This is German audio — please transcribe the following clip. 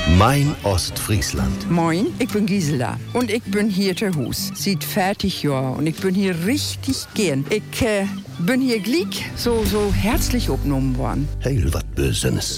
Mein Ostfriesland. Moin, ich bin Gisela und ich bin hier zu Hus. Seit 40 Jahren und ich bin hier richtig gern. Ich bin hier glick so herzlich aufgenommen worden. Heel wat Bösenes.